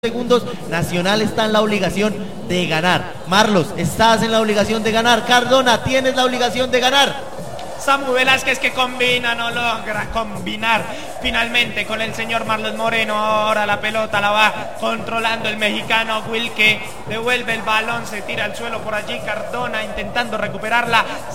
segundos, Nacional está en la obligación de ganar. Marlos, estás en la obligación de ganar. Cardona, tienes la obligación de ganar. Samu Velázquez, que combina, no logra combinar finalmente con el señor Marlos Moreno. Ahora la pelota la va controlando el mexicano Wilke, devuelve el balón, se tira al suelo por allí Cardona intentando recuperarla.